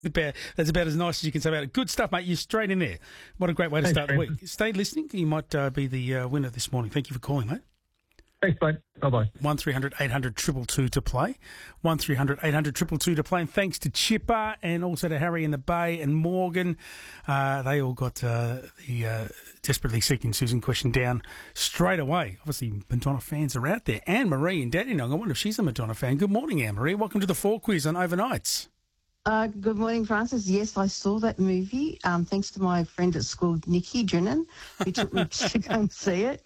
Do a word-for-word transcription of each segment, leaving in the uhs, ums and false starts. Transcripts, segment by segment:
About, that's about as nice as you can say about it. Good stuff, mate. You're straight in there. What a great way to Thanks, start the Brandon. week. Stay listening. You might uh, be the uh, winner this morning. Thank you for calling, mate. Thanks, mate. Bye-bye. one three hundred eight hundred two two two to play. one three hundred eight hundred two two two to play. And thanks to Chipper and also to Harry in the Bay and Morgan. Uh, they all got uh, the uh, Desperately Seeking Susan question down straight away. Obviously, Madonna fans are out there. Anne-Marie in Dandenong. I wonder if she's a Madonna fan. Good morning, Anne-Marie. Welcome to the Four Quiz on Overnights. Uh, good morning, Francis. Yes, I saw that movie. Um, thanks to my friend at school, Nikki Drennan, who took me to go and see it.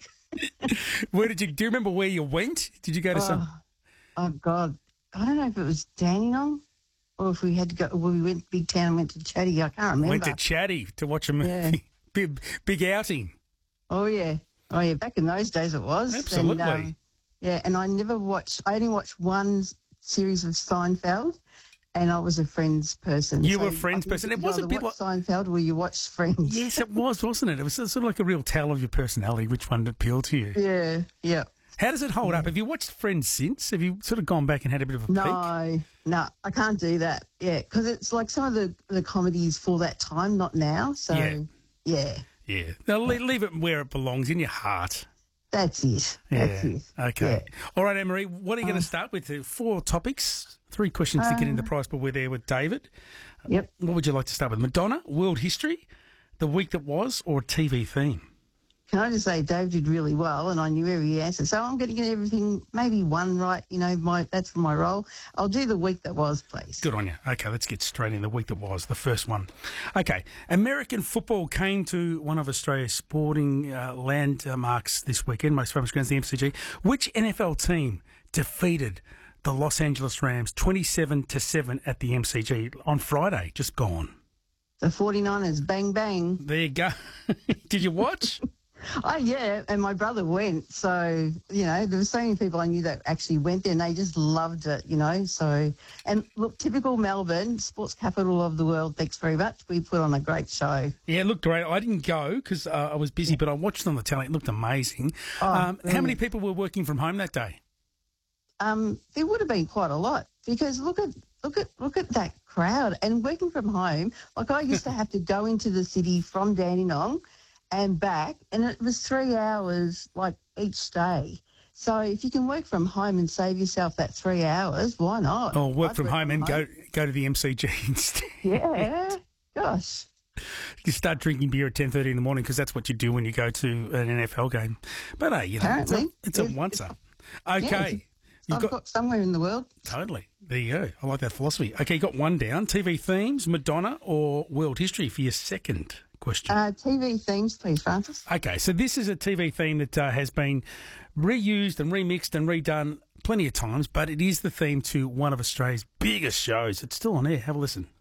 Where did you? Do you remember where you went? Did you go to oh, some? Oh God, I don't know if it was Dandenong or if we had to go. Well, we went big town and went to Chatty. I can't remember. Went to Chatty to watch a movie. Yeah. big, big outing. Oh yeah, oh yeah. Back in those days, it was Absolutely. And, um, yeah, and I never watched. I only watched one series of Seinfeld. And I was a Friends person. You so were a Friends I think person. It you was a either bit watch Seinfeld or you watched Friends. Yes, it was, wasn't it? It was sort of like a real tale of your personality, which one appealed to you. Yeah, yeah. How does it hold up? Have you watched Friends since? Have you sort of gone back and had a bit of a peek? No, no, I can't do that. Yeah, because it's like some of the, the comedies for that time, not now. So, Yeah. yeah, Yeah. Now, leave, leave it where it belongs, in your heart. that's it. Yeah. That's it. Okay. Yeah. All right, Anne-Marie, what are you going Uh, to start with? Uh, Four topics, three questions to get in the Uh, prize pool. We're there with David. Yep. What would you like to start with? Madonna, world history, the week that was, or T V theme? Can I just say Dave did really well and I knew every answer. So I'm going to get everything, maybe one right, you know, my that's my role. I'll do the week that was, please. Good on you. Okay, let's get straight in the week that was, the first one. Okay, American football came to one of Australia's sporting uh, landmarks this weekend, most famous grounds, the M C G. Which N F L team defeated the Los Angeles Rams twenty-seven to seven at the M C G on Friday, just gone? The forty-niners, bang, bang. There you go. Did you watch? Oh, yeah, and my brother went. So, you know, there were so many people I knew that actually went there and they just loved it, you know. So, and look, typical Melbourne, sports capital of the world, thanks very much. We put on a great show. Yeah, it looked great. I didn't go because uh, I was busy, but I watched on the telly. It looked amazing. Oh, um, how many brilliant. people were working from home that day? Um, there would have been quite a lot because look at look at look at that crowd and working from home. Like I used to have to go into the city from Dandenong and back, and it was three hours like each day. So if you can work from home and save yourself that three hours, why not? Or work I'd from home and home. go go to the M C G instead. Yeah, gosh. You start drinking beer at ten thirty in the morning because that's what you do when you go to an N F L game. But hey, you know, it's a, Apparently. it's a Yeah, once-up. Yeah, Okay. You've I've got, got somewhere in the world. totally. There you go. I like that philosophy. Okay, you got one down. T V themes, Madonna or world history for your second question. Uh, T V themes, please, Francis. Okay, so this is a T V theme that uh, has been reused and remixed and redone plenty of times, but it is the theme to one of Australia's biggest shows. It's still on air. Have a listen.